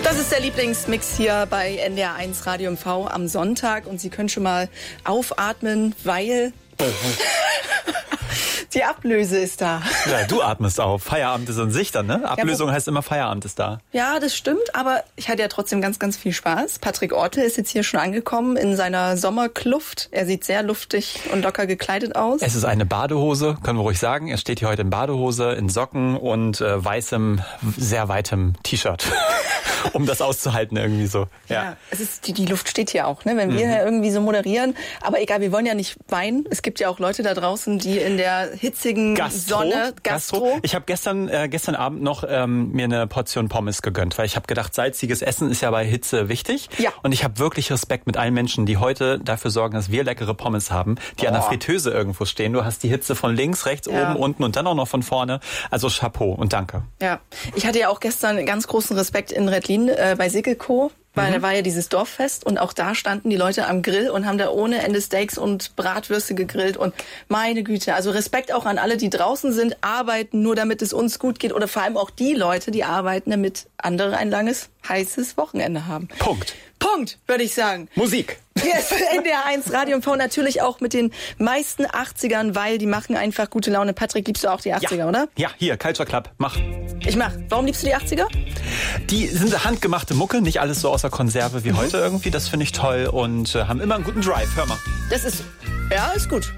Das ist der Lieblingsmix hier bei NDR1 Radio MV am Sonntag und Sie können schon mal aufatmen, weil die Ablöse ist da. Ja, du atmest auf. Feierabend ist in Sicht dann, ne? Ablösung heißt immer Feierabend ist da. Ja, das stimmt, aber ich hatte ja trotzdem ganz, ganz viel Spaß. Patrick Ortel ist jetzt hier schon angekommen in seiner Sommerkluft. Er sieht sehr luftig und locker gekleidet aus. Es ist eine Badehose, können wir ruhig sagen. Er steht hier heute in Badehose, in Socken und weißem, sehr weitem T-Shirt. Um das auszuhalten irgendwie so. Ja, es ist, die Luft steht hier auch, ne? Wenn wir hier irgendwie so moderieren. Aber egal, wir wollen ja nicht weinen. Es gibt ja auch Leute da draußen, die in der hitzigen Sonne... Gastro. Ich habe gestern Abend noch mir eine Portion Pommes gegönnt, weil ich habe gedacht, salziges Essen ist ja bei Hitze wichtig. Ja. Und ich habe wirklich Respekt mit allen Menschen, die heute dafür sorgen, dass wir leckere Pommes haben, die an der Fritteuse irgendwo stehen. Du hast die Hitze von links, rechts, oben, unten und dann auch noch von vorne. Also Chapeau und danke. Ja, ich hatte ja auch gestern ganz großen Respekt in Redlin bei Siggelco, weil da war ja dieses Dorffest und auch da standen die Leute am Grill und haben da ohne Ende Steaks und Bratwürste gegrillt und meine Güte, also Respekt auch an alle, die draußen sind, arbeiten nur damit es uns gut geht oder vor allem auch die Leute, die arbeiten, damit andere ein langes, heißes Wochenende haben. Punkt, würde ich sagen. Musik. Yes, NDR1 Radio MV natürlich auch mit den meisten 80ern, weil die machen einfach gute Laune. Patrick, liebst du auch die 80er, oder? Ja, hier, Culture Club, mach. Ich mach. Warum liebst du die 80er? Die sind handgemachte Mucke, nicht alles so aus der Konserve wie heute irgendwie. Das finde ich toll und haben immer einen guten Drive. Hör mal. Das ist, ja, ist gut.